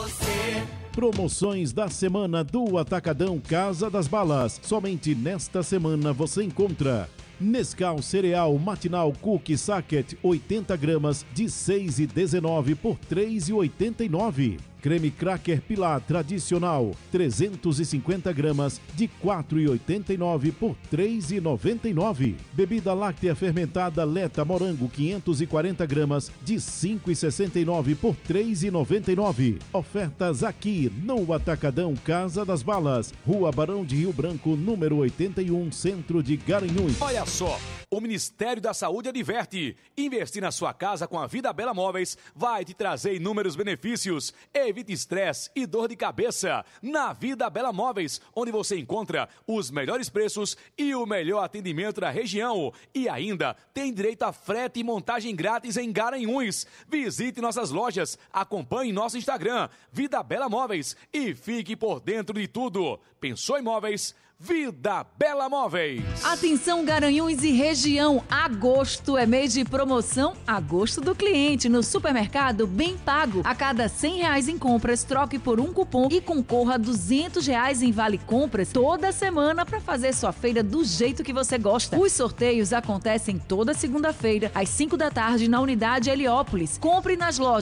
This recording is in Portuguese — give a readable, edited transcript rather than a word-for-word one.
você. Promoções da semana do Atacadão Casa das Balas. Somente nesta semana você encontra Nescau Cereal Matinal Cookie Sacket 80 gramas de 6,19 por 3,89. Creme Cracker Pilar Tradicional 350 gramas de 4,89 por 3,99. Bebida láctea fermentada Leta Morango 540 gramas de 5,69 por 3,99. Ofertas aqui no Atacadão Casa das Balas, Rua Barão de Rio Branco, número 81, Centro de Garanhuns. Olha só, o Ministério da Saúde adverte: investir na sua casa com a Vida Bela Móveis vai te trazer inúmeros benefícios. Evite estresse e dor de cabeça na Vida Bela Móveis, onde você encontra os melhores preços e o melhor atendimento da região. E ainda tem direito a frete e montagem grátis em Garanhuns. Visite nossas lojas, acompanhe nosso Instagram, Vida Bela Móveis, e fique por dentro de tudo. Pensou em móveis? Vida Bela Móveis. Atenção, Garanhuns e região, agosto é mês de promoção Agosto do Cliente no Supermercado Bem Pago. A cada R$100 em compras, troque por um cupom e concorra a R$200 em vale compras toda semana para fazer sua feira do jeito que você gosta. Os sorteios acontecem toda segunda-feira às 5 da tarde na unidade Heliópolis. Compre nas lojas